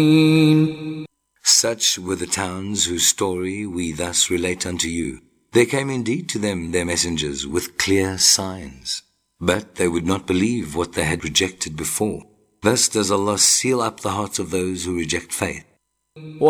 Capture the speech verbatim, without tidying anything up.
Such were the towns whose story we thus relate unto you. There came indeed to them their messengers with clear signs, but they would not believe what they had rejected before. Thus does Allah seal up the hearts of those who reject faith.